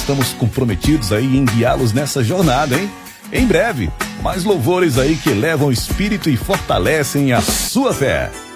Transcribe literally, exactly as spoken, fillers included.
estamos comprometidos aí em guiá-los nessa jornada, hein? Em breve, mais louvores aí que elevam o espírito e fortalecem a sua fé.